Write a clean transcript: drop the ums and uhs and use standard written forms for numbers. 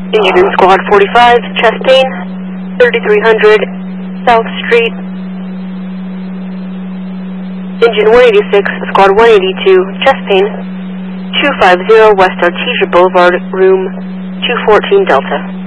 Engine in Squad 45, chest pain, 3300 South Street. Engine 186, Squad 182, chest pain, 250 West Artesia Boulevard, room 214 Delta.